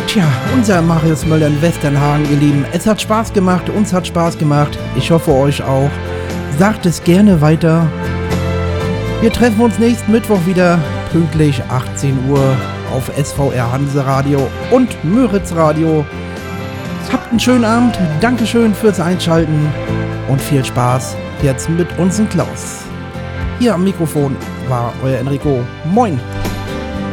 Tja, unser Marius Müller in Westernhagen, ihr Lieben. Es hat Spaß gemacht, uns hat Spaß gemacht. Ich hoffe euch auch. Sagt es gerne weiter. Wir treffen uns nächsten Mittwoch wieder, pünktlich 18 Uhr auf SVR Hanseradio und Müritz Radio. Habt einen schönen Abend, Dankeschön fürs Einschalten und viel Spaß jetzt mit uns in Klaus. Hier am Mikrofon war euer Enrico. Moin!